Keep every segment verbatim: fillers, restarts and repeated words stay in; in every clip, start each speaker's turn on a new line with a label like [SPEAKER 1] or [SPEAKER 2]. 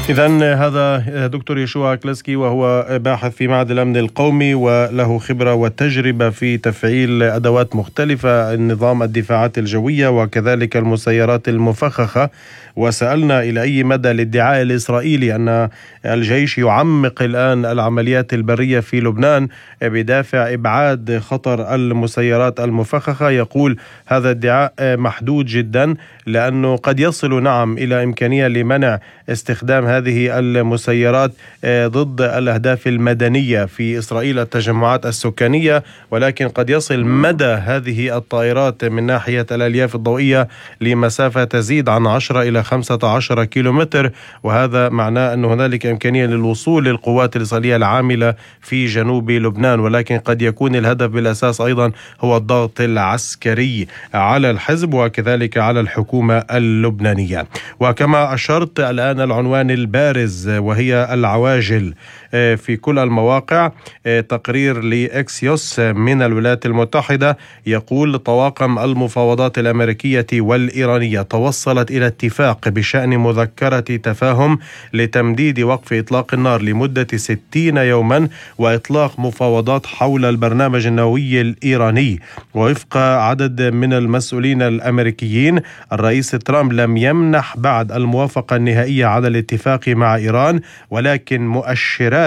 [SPEAKER 1] إذن هذا دكتور يشوع كلاسكي، وهو باحث في معهد الأمن القومي وله خبرة وتجربة في تفعيل أدوات مختلفة، نظام الدفاعات الجوية وكذلك المسيرات المفخخة. وسألنا إلى أي مدى الادعاء الإسرائيلي أن الجيش يعمق الآن العمليات البرية في لبنان بدافع إبعاد خطر المسيرات المفخخة. يقول هذا ادعاء محدود جدا، لأنه قد يصل نعم إلى إمكانية لمنع استخدام هذه المسيرات ضد الأهداف المدنية في إسرائيل، التجمعات السكانية، ولكن قد يصل مدى هذه الطائرات من ناحية الألياف الضوئية لمسافة تزيد عن عشرة إلى خمسة عشر كيلومتر، وهذا معناه أن هنالك إمكانية للوصول للقوات الإسرائيلية العاملة في جنوب لبنان، ولكن قد يكون الهدف بالأساس أيضا هو الضغط العسكري على الحزب وكذلك على الحكومة اللبنانية. وكما أشرت، الآن العنوان البارز وهي العواجل في كل المواقع. تقرير لإكسيوس من الولايات المتحدة يقول طواقم المفاوضات الأمريكية والإيرانية توصلت إلى اتفاق بشأن مذكرة تفاهم لتمديد وقف إطلاق النار لمدة ستين يوما وإطلاق مفاوضات حول البرنامج النووي الإيراني. ووفق عدد من المسؤولين الأمريكيين، الرئيس ترامب لم يمنح بعد الموافقة النهائية على الاتفاق مع إيران، ولكن مؤشرات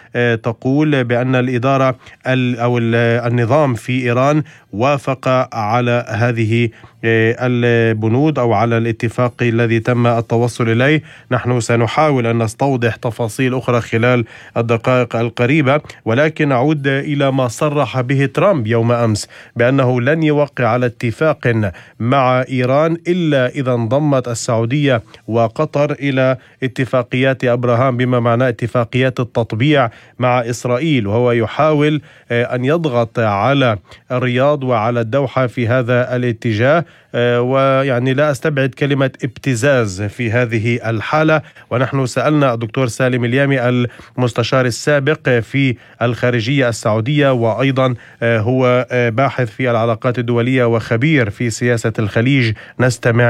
[SPEAKER 1] تقول بأن الإدارة أو النظام في إيران وافق على هذه البنود أو على الاتفاق الذي تم التوصل إليه. نحن سنحاول أن نستوضح تفاصيل أخرى خلال الدقائق القريبة، ولكن أعود إلى ما صرح به ترامب يوم أمس بأنه لن يوقع على اتفاق مع إيران إلا إذا انضمت السعودية وقطر إلى اتفاقيات أبراهام، بما معناه اتفاقيات التطبيع مع إسرائيل، وهو يحاول أن يضغط على الرياض وعلى الدوحة في هذا الاتجاه. ويعني لا أستبعد كلمة ابتزاز في هذه الحالة. ونحن سألنا الدكتور سالم اليامي المستشار السابق في الخارجية السعودية، وأيضا هو باحث في العلاقات الدولية وخبير في سياسة الخليج. نستمع